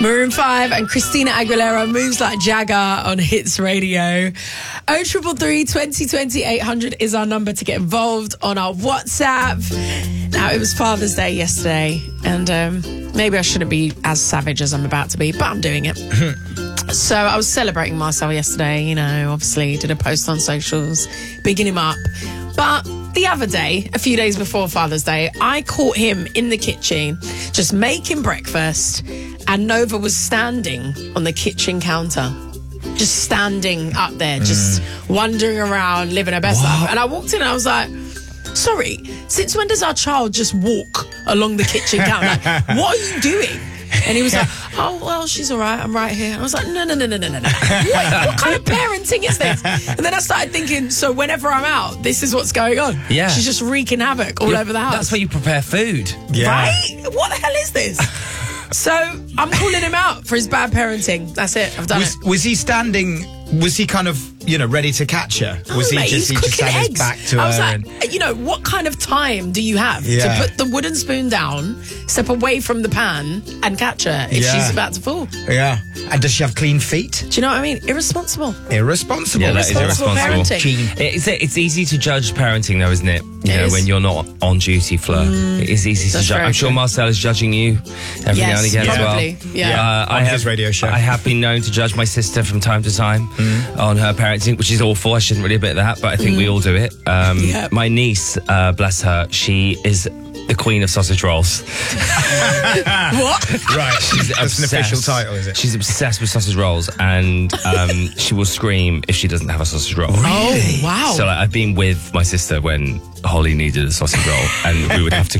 Maroon 5 and Christina Aguilera, Moves Like Jagger on Hits Radio. 0333 2020 800 is our number to get involved on our WhatsApp. Now, it was Father's Day yesterday, and maybe I shouldn't be as savage as I'm about to be, but I'm doing it. So I was celebrating Marcel yesterday, you know, obviously did a post on socials, bigging him up. But the other day, a few days before Father's Day, I caught him in the kitchen just making breakfast, and Nova was standing on the kitchen counter, just standing up there, just wandering around, living her best life. And I walked in and I was like, sorry, since when does our child just walk along the kitchen counter? Like, what are you doing? And he was like, oh, well, she's all right. I'm right here. And I was like, no. What kind of parenting is this? And then I started thinking, so whenever I'm out, this is what's going on. Yeah. She's just wreaking havoc all over the house. That's where you prepare food. Yeah. Right? What the hell is this? So I'm calling him out for his bad parenting. That's it. I've done it. Was he standing? Was he kind of, you know, ready to catch her? Was Mate, he just cooking had his eggs. back to I was her? like, you know, what kind of time do you have to put the wooden spoon down, step away from the pan, and catch her if she's about to fall? Yeah. And does she have clean feet? Do you know what I mean? Irresponsible. Irresponsible. Yeah, that is irresponsible. Parenting. It's easy to judge parenting, though, isn't it? You know, is. when you're not on duty, Fleur. It is easy to That's judge. very I'm sure true. Marcel is judging you every now and again probably. as well. Yeah. On his radio show. I have been known to judge my sister from time to time on her parenting, which is awful. I shouldn't really admit that, but I think we all do it. My niece, bless her, she is the queen of sausage rolls. What? Right. She's That's an official title, is it? She's obsessed with sausage rolls, and she will scream if she doesn't have a sausage roll. Oh, wow. So like, I've been with my sister when Holly needed a sausage roll, and we would have to